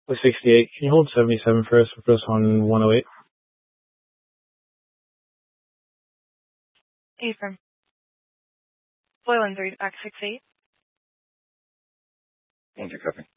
With 68. Can you hold 77 first with us on 108? Affirm. Boylan 3 back 68. Thank you, copy.